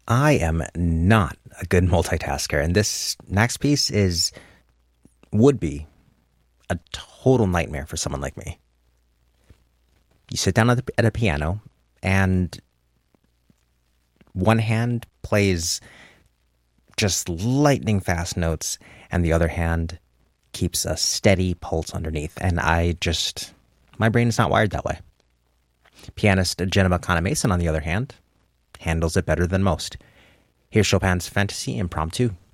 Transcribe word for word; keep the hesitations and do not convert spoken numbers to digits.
I am not a good multitasker, and this next piece is would be a total nightmare for someone like me. You sit down at, the, at a piano, and one hand plays just lightning fast notes, and the other hand keeps a steady pulse underneath. And I just, my brain is not wired that way. Pianist Jenna Kana Mason, on the other hand, handles it better than most. Here's Chopin's Fantasy Impromptu.